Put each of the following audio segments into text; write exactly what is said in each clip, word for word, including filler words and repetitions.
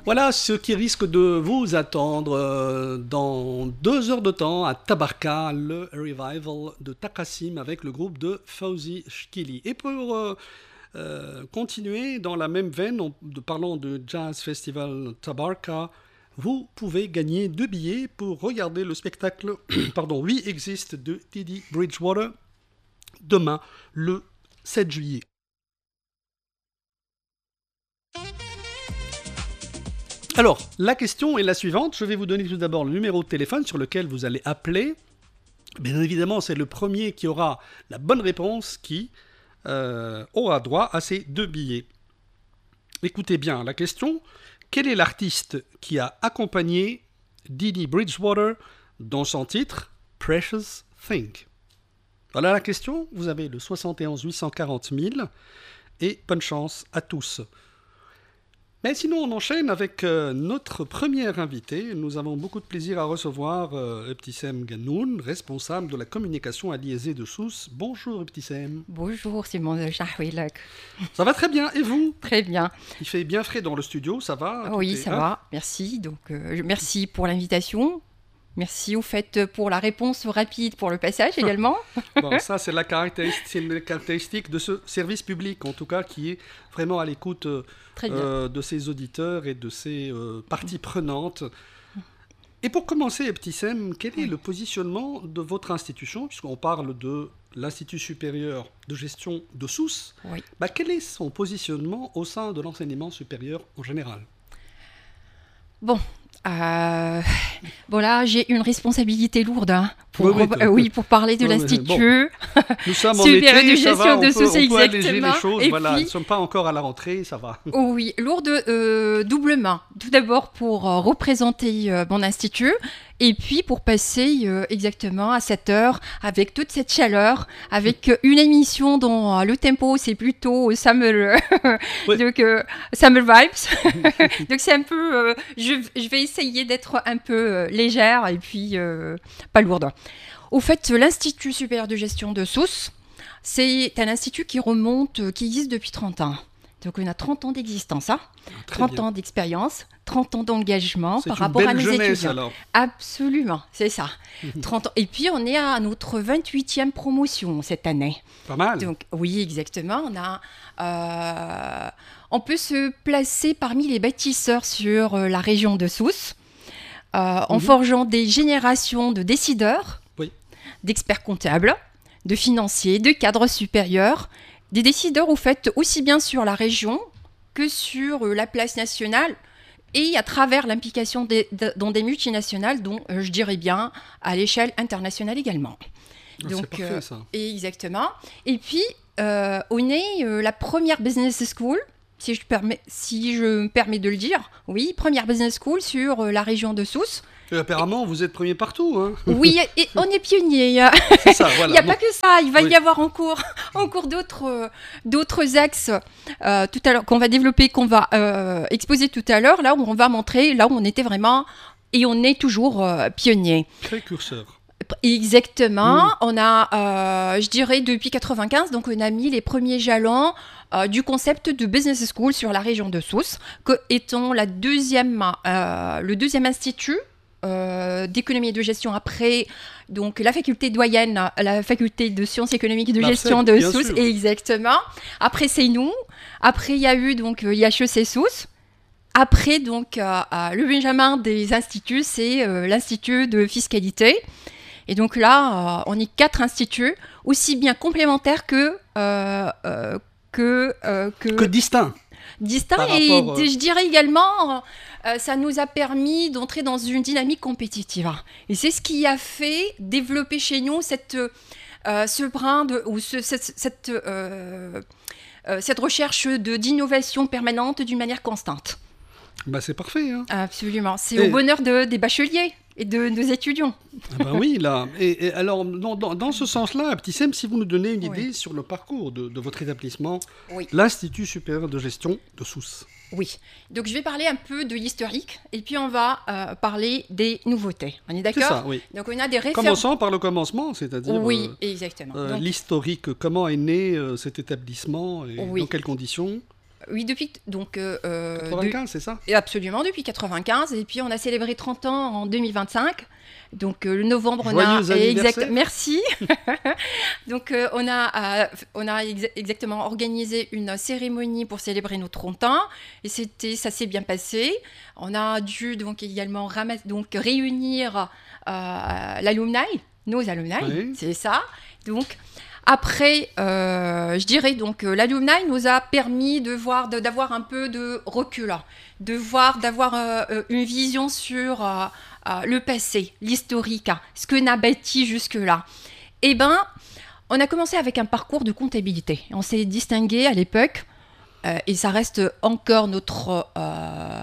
Voilà ce qui risque de vous attendre euh, dans deux heures de temps à Tabarka, le revival de Taqassim avec le groupe de Fawzi Shkili. Et pour euh, euh, continuer dans la même veine, en de, parlant de Jazz Festival Tabarka, vous pouvez gagner deux billets pour regarder le spectacle pardon, We Exist de Teddy Bridgewater demain, le sept juillet. Alors, la question est la suivante. Je vais vous donner tout d'abord le numéro de téléphone sur lequel vous allez appeler. Bien évidemment, c'est le premier qui aura la bonne réponse qui euh, aura droit à ces deux billets. Écoutez bien la question. Quel est l'artiste qui a accompagné Didi Bridgewater dans son titre Precious Thing? Voilà la question. Vous avez le soixante et onze huit cent quarante mille et bonne chance à tous. Mais sinon, on enchaîne avec euh, notre premier invité. Nous avons beaucoup de plaisir à recevoir euh, Ebtissem Ganoun, responsable de la communication à l'I E S E de Sousse. Bonjour Ebtissem. Bonjour Simon Chahouilak. Ça va très bien, et vous? Très bien. Il fait bien frais dans le studio, ça va? Oui, est... ça ah. va, merci. Donc, euh, merci pour l'invitation. Merci au fait pour la réponse rapide pour le passage également. Bon, ça, c'est la caractéristique, c'est une caractéristique de ce service public, en tout cas, qui est vraiment à l'écoute euh, euh, de ses auditeurs et de ses euh, parties prenantes. Et pour commencer, Ebtissem, quel est oui. le positionnement de votre institution, puisqu'on parle de l'Institut supérieur de gestion de Sousse, oui. bah, quel est son positionnement au sein de l'enseignement supérieur en général? Bon, Euh, bon là, j'ai une responsabilité lourde hein, pour, oui, oui, euh, oui, pour parler de oui, l'Institut bon. Nous sommes en supérieur été, de gestion va, de Sousse, exactement. On peut alléger les choses, Et voilà. puis, Nous ne sommes pas encore à la rentrée, ça va. Oh oui, lourde euh, doublement. Tout d'abord pour euh, représenter euh, mon Institut, et puis pour passer euh, exactement à cette heure, avec toute cette chaleur, avec euh, une émission dont euh, le tempo c'est plutôt summer, oui. donc euh, summer vibes. Donc c'est un peu, euh, je, je vais essayer d'être un peu euh, légère et puis euh, pas lourde. Au fait, l'Institut supérieur de gestion de Sousse, c'est un institut qui remonte, qui existe depuis trente ans. Donc on a trente ans d'existence, hein, trente bien. ans d'expérience, trente ans d'engagement c'est par rapport à nos jeunesse, étudiants. Alors. Absolument, c'est ça. trente ans. Et puis on est à notre vingt-huitième promotion cette année. Pas mal. Donc oui, exactement. On a, euh, on peut se placer parmi les bâtisseurs sur euh, la région de Sousse, euh, mm-hmm. en forgeant des générations de décideurs, oui. d'experts comptables, de financiers, de cadres supérieurs. Des décideurs, au fait, aussi bien sur la région que sur euh, la place nationale et à travers l'implication des, de, dans des multinationales, dont euh, je dirais bien à l'échelle internationale également. Ah, Donc, c'est parfait, ça. Euh, exactement. Et puis, euh, on est euh, la première business school, si je, permets, si je me permets de le dire. Oui, première business school sur euh, la région de Sousse. Et apparemment, vous êtes premier partout. Hein. Oui, et on est pionniers. C'est ça, voilà. Il n'y a bon. pas que ça. Il va oui. y avoir en cours, en cours d'autres, euh, d'autres axes euh, tout à l'heure, qu'on va développer, qu'on va euh, exposer tout à l'heure, là où on va montrer, là où on était vraiment, et on est toujours euh, pionniers. Précurseur. Exactement. Mmh. On a, euh, je dirais, depuis quatre-vingt-quinze, donc on a mis les premiers jalons euh, du concept de business school sur la région de Sousse, que étant la deuxième, euh, le deuxième institut Euh, d'économie et de gestion après donc la faculté doyenne, la faculté de sciences économiques et de la gestion F E D, de Sousse, exactement. Après c'est nous. Après il y a eu donc I H E C Sousse. Après donc euh, le Benjamin des instituts, c'est euh, l'institut de fiscalité. Et donc là, euh, on est quatre instituts aussi bien complémentaires que euh, euh, que, euh, que que distincts. Distincts et rapport, euh... je dirais également. Euh, ça nous a permis d'entrer dans une dynamique compétitive. Et c'est ce qui a fait développer chez nous cette, euh, ce brin de, ou ce, cette, cette, euh, euh, cette recherche de, d'innovation permanente d'une manière constante. Bah, c'est parfait. Hein. Absolument. C'est et... au bonheur de, des bacheliers et de nos étudiants. Ah bah oui, là. Et, et alors, dans, dans, dans ce sens-là, Ebtissem, si vous nous donnez une idée oui. sur le parcours de, de votre établissement, oui. l'Institut supérieur de gestion de Sousse. Oui. Donc, je vais parler un peu de l'historique et puis on va euh, parler des nouveautés. On est d'accord ? C'est ça, oui. Donc, on a des références. Commençons par le commencement, c'est-à-dire oui, euh, exactement. Euh, Donc, l'historique. Comment est né euh, cet établissement et oui. dans quelles conditions ? Oui, depuis donc euh, quatre-vingt-quinze, de, c'est ça? et absolument depuis quatre-vingt-quinze. Et puis on a célébré trente ans en deux mille vingt-cinq. Donc euh, le novembre, Joyeux on a anniversaire. exact, merci. Donc euh, on a euh, on a ex- exactement organisé une cérémonie pour célébrer nos trente ans et c'était ça s'est bien passé. On a dû donc également ramas- donc réunir euh, l'alumni, nos alumni, Oui. c'est ça. Donc après, euh, je dirais donc euh, l'alumni nous a permis de voir, de- d'avoir un peu de recul, de voir, d'avoir euh, euh, une vision sur euh, euh, le passé, l'historique, hein, ce que n'a bâti jusque-là. Eh ben, on a commencé avec un parcours de comptabilité. On s'est distingué à l'époque, euh, et ça reste encore notre euh,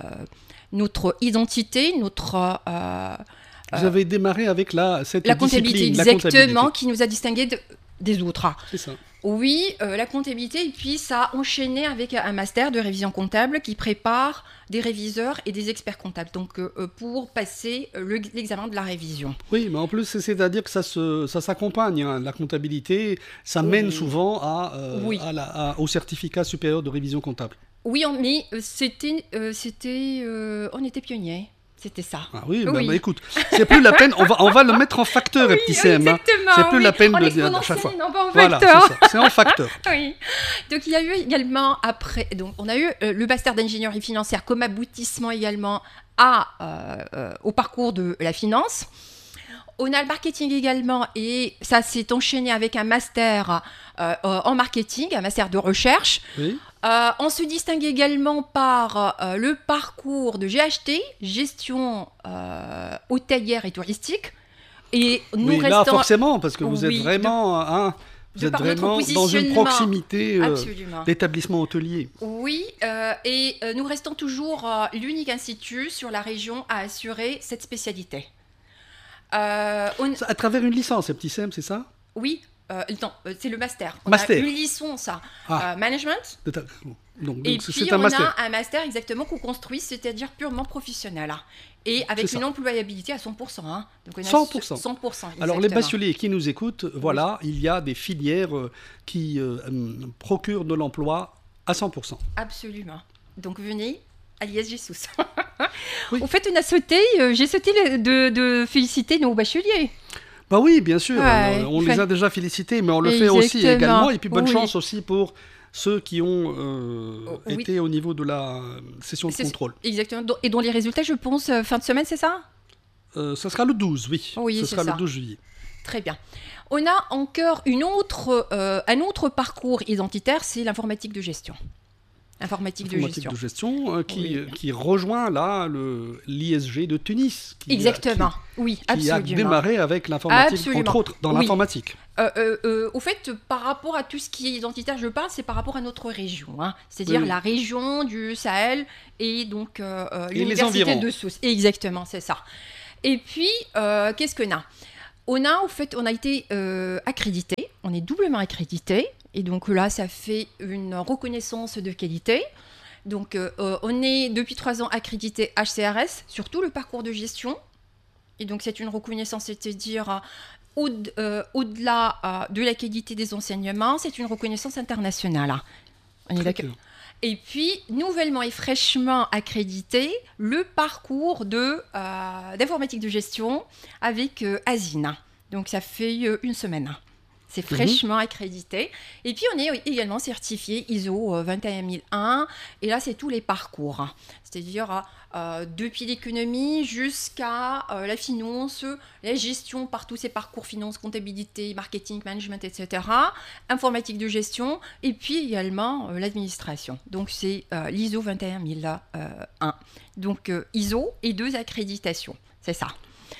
notre identité, notre euh, Vous avez démarré avec la, cette la comptabilité, discipline, la exactement, comptabilité. qui nous a distingués de- des autres. C'est ça. Oui, euh, la comptabilité, et puis ça a enchaîné avec un master de révision comptable qui prépare des réviseurs et des experts comptables, donc euh, euh, pour passer euh, le- l'examen de la révision. Oui, mais en plus, c'est- c'est-à-dire que ça, se, ça s'accompagne. Hein. La comptabilité, ça mène Oui. souvent à, euh, Oui. à la- à- au certificat supérieur de révision comptable. Oui, on- mais euh, c'était, euh, c'était, euh, on était pionniers, c'était ça. Ah oui, bah, Oui. bah, écoute, c'est plus la peine, on va, on va le mettre en facteur, Oui, petit oui, C M. hein. exactement. C'est plus oui. la peine En de dire à chaque exponentiel, fois. non pas en Voilà, facteur. c'est ça, c'est en facteur. Oui. Donc il y a eu également après, donc on a eu euh, le master d'ingénierie financière comme aboutissement également à, euh, euh, au parcours de la finance. On a le marketing également et ça s'est enchaîné avec un master euh, euh, en marketing, un master de recherche. Oui. Euh, on se distingue également par euh, le parcours de G H T, gestion euh, hôtelière et touristique. Et nous Oui, là, restons forcément, parce que vous Oui, êtes de- vraiment, hein, vous de êtes par notre vraiment dans une positionnement. proximité euh, absolument. d'établissement hôtelier. Oui, euh, et euh, nous restons toujours euh, l'unique institut sur la région à assurer cette spécialité. Euh, on- À travers une licence, ces petits C M, c'est ça? Oui, euh, non, euh, c'est le master. On Master. a une licence à Ah. euh, management. De ta- Donc, Et donc, puis c'est un on master. a un master exactement qu'on construit, c'est-à-dire purement professionnel. hein. Et avec C'est une ça. employabilité à cent pour cent. hein. Donc on a cent pour cent. cent pour cent, Alors les exactement. bacheliers qui nous écoutent, voilà, il y a des filières euh, qui euh, hum, procurent de l'emploi à cent pour cent. Absolument. Donc venez à l'I S G Sous. Oui. En fait, on a sauté, euh, j'ai sauté le- de, de féliciter nos bacheliers. Bah oui, bien sûr, Ouais, euh, on il les fa- a déjà félicités, mais on le fait aussi Exactement. également. Et puis bonne Oui. chance aussi pour ceux qui ont euh, Oh, oui. été au niveau de la euh, session de C'est- contrôle. Exactement. Do- Et dont les résultats, je pense, euh, fin de semaine, c'est ça? Euh, ça sera le douze, oui. Oui, Ce c'est sera ça. le douze juillet. Très bien. On a encore une autre, euh, un autre parcours identitaire, c'est l'informatique de gestion. Informatique de Informatique gestion. de gestion euh, qui, Oui. qui rejoint là le, l'I S G de Tunis. Qui, Exactement. oui, Qui, qui a absolument. démarré avec l'informatique, Absolument. entre autres, dans Oui. l'informatique. Euh, euh, euh, au fait, par rapport à tout ce qui est identitaire, je parle, c'est par rapport à notre région. hein. C'est-à-dire Oui. la région du Sahel et donc euh, euh, Et les l'université environs. de Sousse. Exactement, c'est ça. Et puis, euh, qu'est-ce qu'on a On a, au fait, on a été euh, accrédité. On est doublement accrédité. Et donc là, ça fait une reconnaissance de qualité. Donc, euh, euh, on est depuis trois ans accrédité H C R S sur tout le parcours de gestion. Et donc, c'est une reconnaissance, c'est-à-dire euh, au- euh, au-delà euh, de la qualité des enseignements, c'est une reconnaissance internationale. hein. On est Très d'accord. bien. Et puis, nouvellement et fraîchement accrédité, le parcours de, euh, d'informatique de gestion avec euh, Asine. Donc, ça fait euh, une semaine. C'est fraîchement accrédité. Et puis, on est également certifié I S O euh, vingt et un mille un. Et là, c'est tous les parcours. hein. C'est-à-dire, euh, depuis l'économie jusqu'à euh, la finance, la gestion par tous ces parcours finance, comptabilité, marketing, management, et cetera. Informatique de gestion. Et puis également euh, l'administration. Donc, c'est euh, l'I S O vingt et un mille un. Donc, euh, I S O et deux accréditations. C'est ça.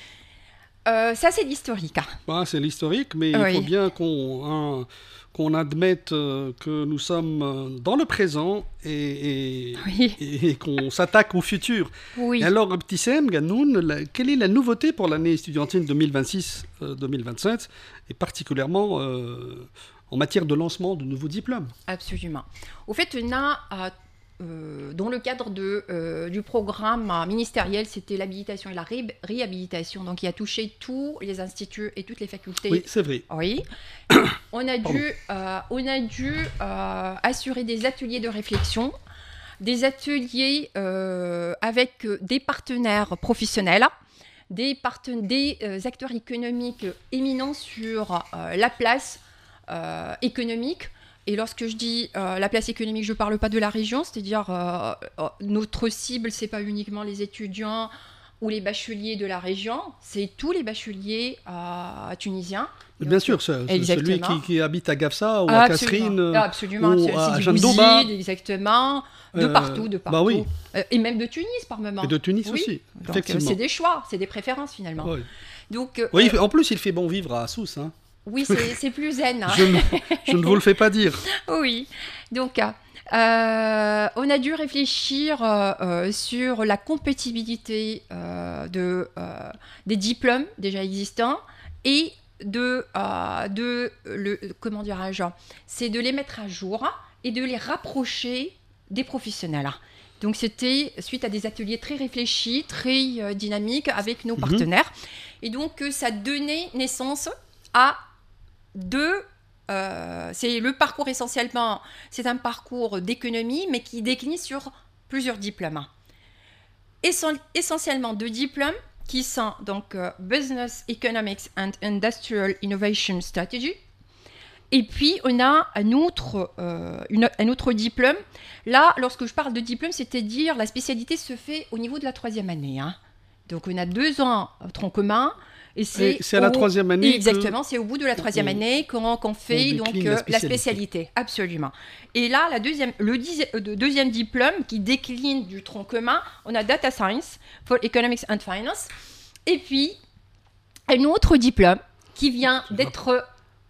Euh, ça, c'est l'historique. hein. Bah, c'est l'historique, mais Oui. il faut bien qu'on, hein, qu'on admette euh, que nous sommes euh, dans le présent et, et- Oui. et qu'on s'attaque au futur. Oui. Et alors, petit C M, Ganoun, la- quelle est la nouveauté pour l'année estudiantine deux mille vingt-six deux mille vingt-sept, et particulièrement euh, en matière de lancement de nouveaux diplômes? Absolument. Au fait, on a, euh, euh, dans le cadre de, euh, du programme ministériel, c'était l'habilitation et la ré- réhabilitation, donc il a touché tous les instituts et toutes les facultés. Oui, c'est vrai. Oui. On a dû, euh, on a dû euh, assurer des ateliers de réflexion, des ateliers euh, avec des partenaires professionnels, des, parten- des euh, acteurs économiques éminents sur euh, la place euh, économique. Et lorsque je dis euh, la place économique, je ne parle pas de la région, c'est-à-dire euh, euh, notre cible, ce n'est pas uniquement les étudiants ou les bacheliers de la région, c'est tous les bacheliers euh, tunisiens. Bien sûr, c'est, c'est celui qui, qui habite à Gafsa ou ah, à Kasserine ou absolument. à C'est Jeanne-d'Aubin. Exactement, de Euh, partout, de partout. Bah oui. Euh, et même de Tunis par moment. Et de Tunis oui. aussi, Donc, effectivement. euh, c'est des choix, c'est des préférences finalement. Oui. Donc, euh, oui, en plus, il fait bon vivre à Sousse. Hein. Oui, c'est, c'est plus zen. Hein. je, ne, je ne vous le fais pas dire. Oui, donc euh, on a dû réfléchir euh, euh, sur la compatibilité euh, de, euh, des diplômes déjà existants et de, euh, de le, comment dirais-je, c'est de les mettre à jour et de les rapprocher des professionnels. Donc c'était suite à des ateliers très réfléchis, très euh, dynamiques avec nos partenaires. Mm-hmm. Et donc euh, ça donnait naissance à deux... Euh, c'est le parcours essentiellement, c'est un parcours d'économie, mais qui décline sur plusieurs diplômes. Essen- essentiellement deux diplômes qui sont donc euh, Business Economics and Industrial Innovation Strategy. Et puis, on a un autre, euh, une, un autre diplôme. Là, lorsque je parle de diplôme, c'est-à-dire la spécialité se fait au niveau de la troisième année. Hein. Donc, on a deux ans tronc commun. Et c'est, et c'est à la au, troisième année. Exactement, que, c'est au bout de la troisième on, année qu'on, qu'on fait donc, euh, la, spécialité. la spécialité. Absolument. Et là, la deuxième, le, dizi- le deuxième diplôme qui décline du tronc commun, on a Data Science for Economics and Finance. Et puis, un autre diplôme qui vient d'être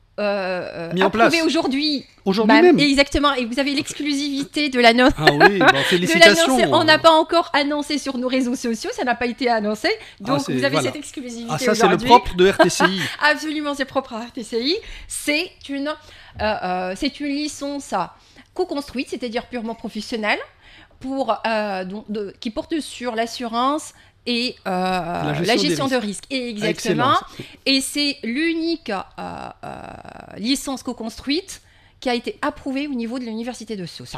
euh, mis en approuvé place. aujourd'hui. Aujourd'hui bah, même. Exactement. Et vous avez l'exclusivité de l'annonce. Ah oui, bon, félicitations. De on n'a pas encore annoncé sur nos réseaux sociaux, ça n'a pas été annoncé. Donc ah, vous avez voilà. cette exclusivité ah, ça, aujourd'hui. c'est le propre de R T C I. Absolument, c'est propre à R T C I. C'est une, euh, euh, c'est une licence co-construite, c'est-à-dire purement professionnelle, pour, euh, donc, de, qui porte sur l'assurance et euh, la gestion, la gestion de risque. Et exactement. Et c'est l'unique euh, euh, licence co-construite qui a été approuvée au niveau de l'université de Sousse.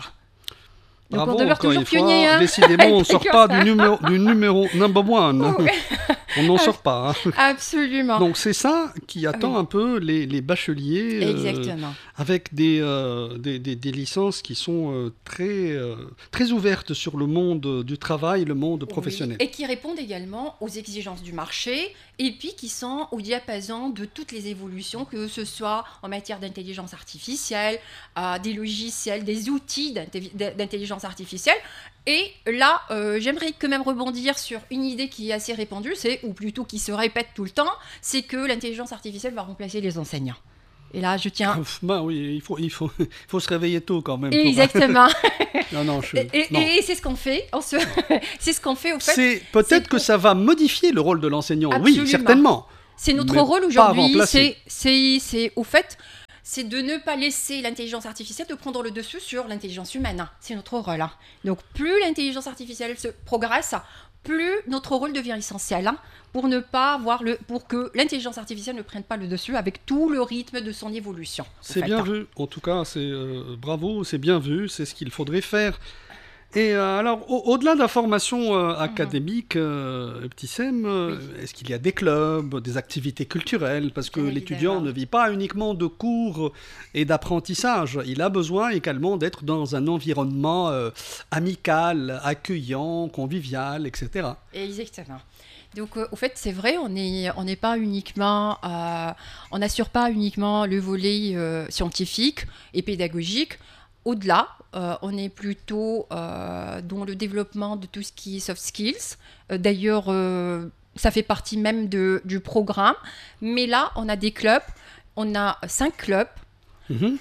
Donc Bravo, on demeure toujours pionnier. Hein. Décidément, on ne sort pas du numéro, du numéro number one. Oh, oui. On n'en sort pas. Hein. Absolument. Donc c'est ça qui attend oui. un peu les, les bacheliers. Exactement. Euh, avec des, euh, des, des, des licences qui sont euh, très, euh, très ouvertes sur le monde du travail, le monde professionnel. Oui. Et qui répondent également aux exigences du marché et puis qui sont au diapason de toutes les évolutions, que ce soit en matière d'intelligence artificielle, euh, des logiciels, des outils d'intelligence artificielle. Et là, euh, j'aimerais quand même rebondir sur une idée qui est assez répandue, c'est, ou plutôt qui se répète tout le temps, c'est que l'intelligence artificielle va remplacer les enseignants. Et là, je tiens... Ben oui, il faut, il faut, il faut se réveiller tôt quand même. Exactement. non, non, je... et, non. et c'est ce qu'on fait. On se... c'est ce qu'on fait, au fait. C'est, peut-être c'est que pour... ça va modifier le rôle de l'enseignant. Absolument. Oui, certainement. C'est notre rôle aujourd'hui. C'est, c'est, c'est, au fait... c'est de ne pas laisser l'intelligence artificielle de prendre le dessus sur l'intelligence humaine. C'est notre rôle. Hein. Donc, plus l'intelligence artificielle se progresse, plus notre rôle devient essentiel hein, pour ne pas avoir le, pour que l'intelligence artificielle ne prenne pas le dessus avec tout le rythme de son évolution. C'est fait, bien hein. vu. En tout cas, c'est euh, bravo, c'est bien vu, c'est ce qu'il faudrait faire. Et euh, alors, au- au-delà de la formation euh, académique, euh, Ebtissem, euh, oui. est-ce qu'il y a des clubs, des activités culturelles? Parce que Bien l'étudiant évidemment. ne vit pas uniquement de cours et d'apprentissage. Il a besoin également d'être dans un environnement euh, amical, accueillant, convivial, et cetera. Exactement. Donc, euh, au fait, c'est vrai, on n'est on n'est pas uniquement, euh, on n'assure pas uniquement le volet euh, scientifique et pédagogique. Au-delà, euh, on est plutôt euh, dans le développement de tout ce qui est soft skills. Euh, d'ailleurs, euh, ça fait partie même de, du programme. Mais là, on a des clubs. On a cinq clubs. Mm-hmm.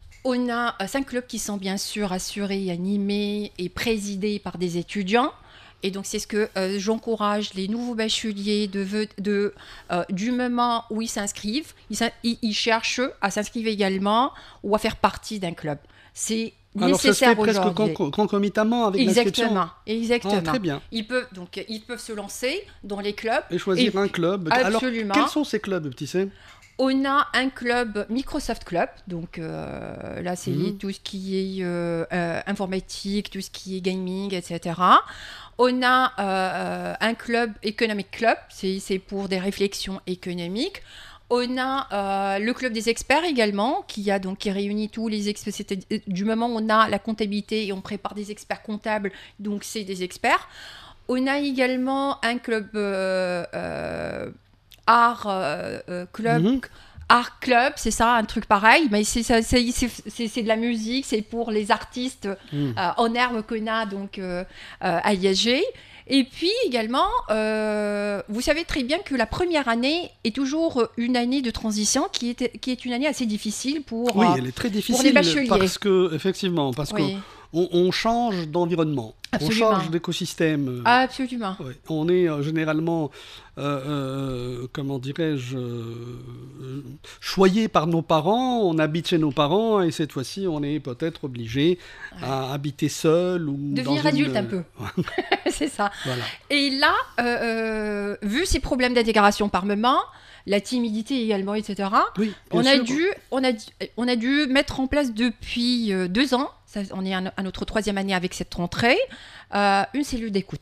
On a euh, cinq clubs qui sont bien sûr assurés, animés et présidés par des étudiants. Et donc, c'est ce que euh, j'encourage les nouveaux bacheliers de, de, euh, du moment où ils s'inscrivent. Ils, ils, ils cherchent à s'inscrire également ou à faire partie d'un club. C'est Alors ça se fait nécessaire presque aujourd'hui. con- concomitamment avec l'inscription. Exactement, exactement. Ah, très bien. Ils peuvent donc ils peuvent se lancer dans les clubs. Et choisir Et- un club. Absolument. Alors, quels sont ces clubs, petit C? On a un club Microsoft Club, donc euh, là c'est Mhm. tout ce qui est euh, euh, informatique, tout ce qui est gaming, et cetera. On a euh, un club Economic Club, c'est c'est pour des réflexions économiques. On a euh, le club des experts également, qui a donc qui réunit tous les experts. C'est- Du moment où on a la comptabilité et on prépare des experts comptables, donc c'est des experts. On a également un club euh, euh, art euh, euh, club. Mhm. Art club, c'est ça, un truc pareil, mais c'est ça- c'est c'est- c'est- c'est de la musique, c'est pour les artistes Mhm. euh, en herbe qu'on a donc euh, euh, à I S G. Et puis également, euh, vous savez très bien que la première année est toujours une année de transition qui est, qui est une année assez difficile pour... Oui, euh, elle est très les difficile bacheliers. parce que, effectivement, parce oui, qu'on on change d'environnement, on Absolument. change d'écosystème. euh, absolument. ouais. On est euh, généralement, euh, euh, comment dirais-je, euh, euh, choyé par nos parents, on habite chez nos parents et cette fois-ci on est peut-être obligé à habiter seul ou Devenir dans une- adulte un peu. C'est ça. Voilà. Et là, euh, euh, vu ces problèmes d'intégration par moment, la timidité également, et cetera, Oui, bien on a, sûr. dû, on, a, dû- on a dû mettre en place depuis euh, deux ans, ça, on est à, no- à notre troisième année avec cette rentrée, euh, une cellule d'écoute.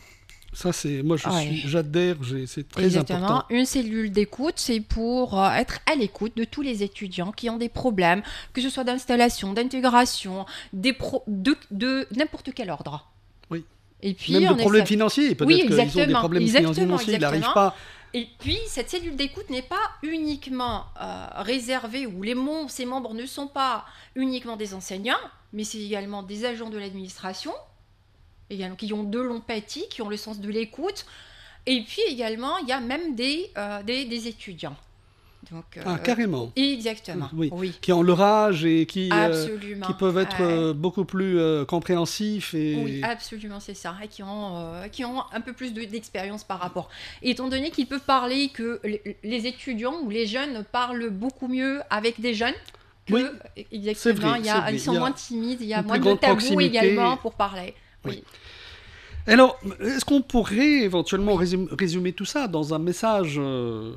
Ça c'est, moi je Ouais. suis, j'adhère, j'ai- c'est très Exactement. important. Une cellule d'écoute, c'est pour euh, être à l'écoute de tous les étudiants qui ont des problèmes, que ce soit d'installation, d'intégration, des pro- de, de n'importe quel ordre. Oui. Et puis, Même on de problèmes essaie- financiers, peut-être Oui, qu'ils ont des exactement, problèmes exactement, financiers, ils n'arrivent exactement. pas. Et puis, cette cellule d'écoute n'est pas uniquement euh, réservée, ou les membres, ses membres ne sont pas uniquement des enseignants, mais c'est également des agents de l'administration, également, qui ont de l'empathie, qui ont le sens de l'écoute. Et puis également, il y a même des, euh, des, des étudiants. Donc, euh, Ah, carrément. Exactement. Oui. Oui. Qui ont leur âge et qui, euh, Absolument. qui peuvent être Ouais. euh, beaucoup plus euh, compréhensifs. Et... Oui, absolument, c'est ça. Et qui ont, euh, qui ont un peu plus de- d'expérience par rapport. Et étant donné qu'ils peuvent parler, que les, les étudiants ou les jeunes parlent beaucoup mieux avec des jeunes. Que, Oui, exactement. c'est vrai, il y a, c'est vrai. Ils sont Il y a moins timides, il y a une moins plus de grande tabous proximité. également pour parler. Oui. Alors, est-ce qu'on pourrait éventuellement résumer, résumer tout ça dans un message euh,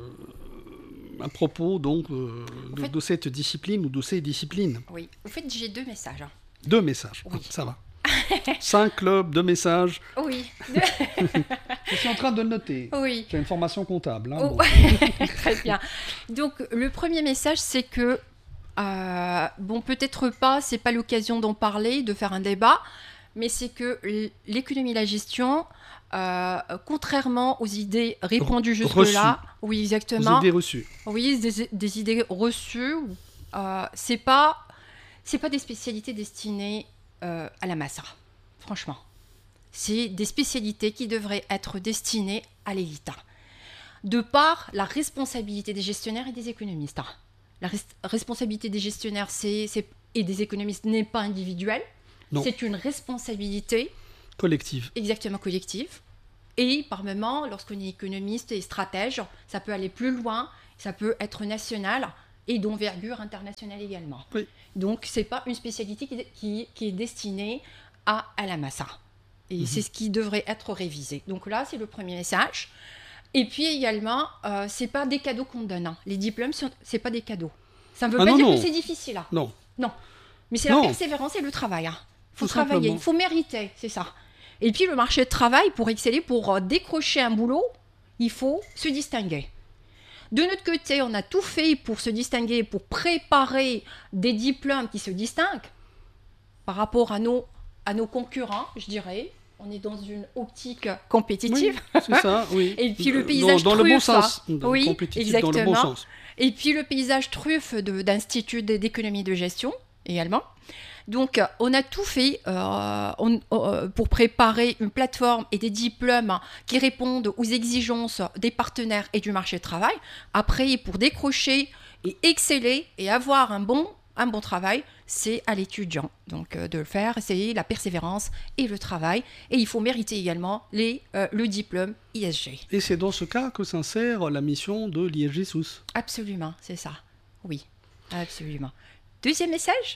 à propos donc, euh, En de, fait- de cette discipline ou de ces disciplines? Oui. Au fait, j'ai deux messages. hein. Deux messages, Oui. ça va. Cinq clubs, deux messages. Oui. Je suis en train de le noter. oui. J'ai une formation comptable. hein, Oh. bon. Très bien. Donc le premier message, c'est que euh, bon, peut-être pas, c'est pas l'occasion d'en parler, de faire un débat, mais c'est que l- l'économie et la gestion, euh, contrairement aux idées répandues jusque-là, oui Aux exactement, idées reçues. oui des, des idées reçues, euh, c'est pas c'est pas des spécialités destinées euh, à la masse, franchement. C'est des spécialités qui devraient être destinées à l'élite de par la responsabilité des gestionnaires et des économistes. La res- responsabilité des gestionnaires c'est, c'est- et des économistes n'est pas individuelle, Non. c'est une responsabilité Collective. exactement collective. Et par moment, lorsqu'on est économiste et stratège, ça peut aller plus loin, ça peut être national et d'envergure internationale également. Oui. Donc, ce n'est pas une spécialité qui, qui- qui est destinée à, à la massa. Et Mhm. c'est ce qui devrait être révisé. Donc là, c'est le premier message. Et puis également, euh, c'est pas des cadeaux qu'on donne. hein. Les diplômes, ce n'est pas des cadeaux. Ça ne veut Ah pas non, dire non. que c'est difficile. hein. Non. Mais c'est la Non. persévérance et le travail. Il faut Tout travailler, simplement. il faut mériter, c'est ça. Et puis le marché de travail, pour exceller, pour euh, décrocher un boulot, il faut se distinguer. De notre côté, on a tout fait pour se distinguer, pour préparer des diplômes qui se distinguent par rapport à nos, à nos concurrents, je dirais. On est dans une optique compétitive. Oui, c'est ça, oui. Et puis le Dans- paysage dans, le bon truffe, ça. sens. Dans- Oui, compétitif dans le bon exactement. sens. Et puis le paysage truffe de- d'instituts d- d'économie de gestion également. Donc euh, on a tout fait euh, on- euh, pour préparer une plateforme et des diplômes qui répondent aux exigences des partenaires et du marché du travail. Après, pour décrocher et exceller et avoir un bon, un bon travail, c'est à l'étudiant donc euh, de le faire. C'est la persévérance et le travail. Et il faut mériter également les, euh, le diplôme I S G. Et c'est dans ce cas que s'insère la mission de l'I S G S O U S. Absolument, c'est ça. Oui, absolument. Deuxième message?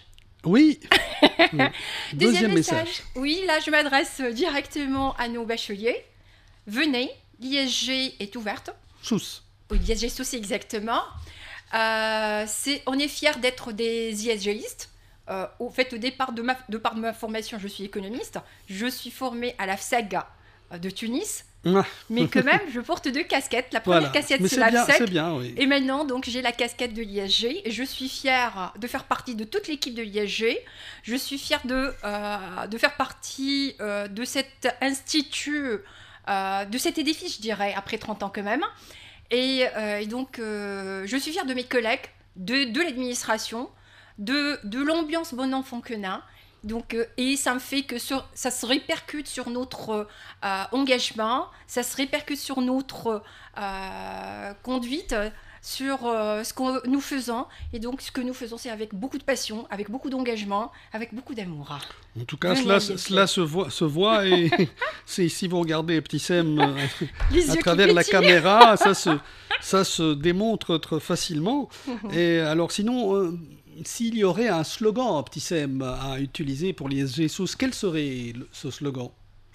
Oui. Deuxième, Deuxième message. message. Oui, là, je m'adresse directement à nos bacheliers. Venez, l'I S G est ouverte. Sous. Oui, l'I S G Sous, exactement. Euh, c'est, on est fiers d'être des ISGistes. Euh, au fait, au départ de, ma, de par ma formation, je suis économiste. Je suis formée à la FSAG de Tunis. Ah. Mais quand même, je porte deux casquettes. La première Voilà. casquette, Mais c'est c'est la bien, FSEC. c'est bien, oui. Et maintenant, donc, j'ai la casquette de l'I S G. Et je suis fière de faire partie de toute l'équipe de l'I S G. Je suis fière de, euh, de faire partie euh, de cet institut, euh, de cet édifice, je dirais, après trente ans quand même. Et, euh, et donc, euh, je suis fière de mes collègues, de, de l'administration, de, de l'ambiance bon enfant que l'on a. Donc, euh, et ça me fait que sur, ça se répercute sur notre euh, engagement, ça se répercute sur notre euh, conduite, sur euh, ce que nous faisons. Et donc, ce que nous faisons, c'est avec beaucoup de passion, avec beaucoup d'engagement, avec beaucoup d'amour. En tout cas, Venez, cela, cela se voit, se voit et c'est, si vous regardez Petit Sem euh, Les à yeux qui travers la pétillent. caméra, ça se, ça se démontre très facilement. Et alors, sinon, euh, s'il y aurait un slogan, Petit Sem, à utiliser pour l'I S G Sous, quel serait le- ce slogan?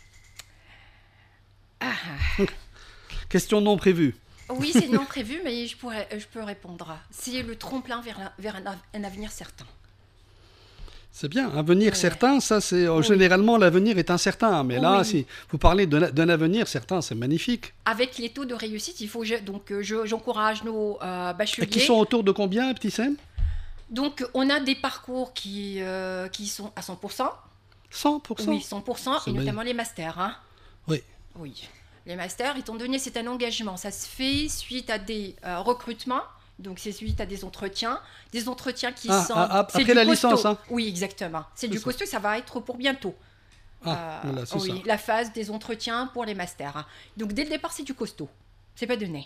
Ah. Question non prévue. Oui, c'est non prévu, mais je, pourrais, je peux répondre. C'est le tremplin vers, la- vers un, av- un avenir certain. C'est bien, un avenir Ouais. certain, ça c'est euh, Oui. généralement l'avenir est incertain, mais là Oui. si vous parlez de la- d'un avenir certain, c'est magnifique. Avec les taux de réussite, il faut je- donc euh, je- j'encourage nos euh, Et bacheliers. qui sont autour de combien, Petit Sem? Donc on a des parcours qui, euh, qui sont à cent pour cent. cent pour cent. Oui, cent pour cent, C'est et bien. notamment les masters. Hein. Oui. Oui. Les masters, étant donné c'est un engagement, ça se fait suite à des euh, recrutements. Donc c'est suite à des entretiens, des entretiens qui Ah, sont ah, ah, c'est après du la costaud. licence, hein. Oui, exactement. C'est C'est du ça. costaud, ça va être pour bientôt. Ah, Euh, voilà, c'est oui, ça. la phase des entretiens pour les masters. Hein. Donc dès le départ, c'est du costaud. C'est pas donné.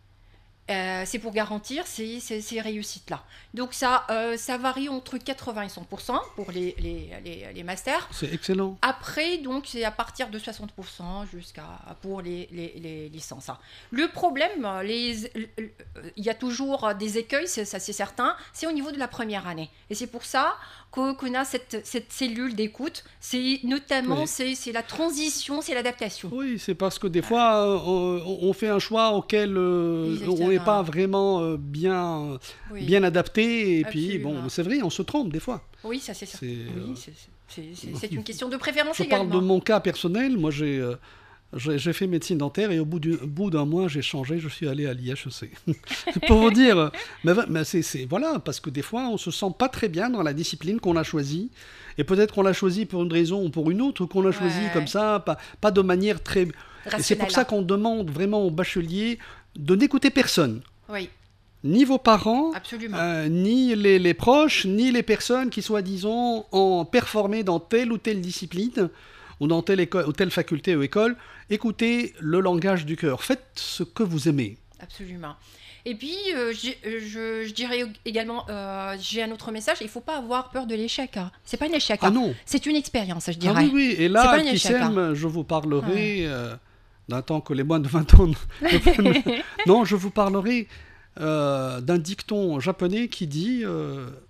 Euh, c'est pour garantir ces, ces, ces réussites-là. Donc ça, euh, ça varie entre quatre-vingts et cent pour cent pour les, les, les, les masters. C'est excellent. Après, donc, c'est à partir de soixante pour cent jusqu'à pour les, les, les licences. hein. Le problème, les- il y a toujours des écueils, c'est- ça c'est certain, c'est au niveau de la première année. Et c'est pour ça qu'on qu'on a cette, cette cellule d'écoute. C'est notamment Oui. c'est c'est la transition, c'est l'adaptation. Oui, c'est parce que des fois, euh, on, on fait un choix auquel euh, Exactement. on n'est pas vraiment euh, bien, Oui, bien adapté. Et puis, Absolument. bon, c'est vrai, on se trompe des fois. oui ça c'est certain. C'est, euh, Oui, c'est- c'est c'est- c'est une question de préférence Je également. parle de mon cas personnel. Moi, j'ai euh, j'ai j'ai fait médecine dentaire et au bout du- au bout d'un mois, j'ai changé. Je suis allé à l'I H E C. C'est pour vous dire. euh, Mais, va- mais c'est c'est- voilà, parce que des fois, on se sent pas très bien dans la discipline qu'on a choisie. Et peut-être qu'on l'a choisie pour une raison ou pour une autre, ou qu'on l'a choisie Ouais. comme ça, pas, pas de manière très. Et c'est Rationnel, pour ça hein. qu'on demande vraiment aux bacheliers de n'écouter personne. Oui, Ni vos parents, absolument. euh, ni les, les proches, ni les personnes qui, soi-disant, ont performé dans telle ou telle discipline, ou dans telle, école, ou telle faculté ou école. Écoutez le langage du cœur. Faites ce que vous aimez. Absolument. Et puis, euh, j'ai- euh, je, je dirais également, euh, j'ai un autre message, il ne faut pas avoir peur de l'échec. Hein. C'est pas un échec, Ah hein. non. C'est une expérience, je Ah dirais. oui, oui. Et C'est là, pas un Petit échec, Sem, je vous parlerai euh, d'un temps que les moins de vingt ans... ne- non, je vous parlerai euh, d'un dicton japonais qui dit euh,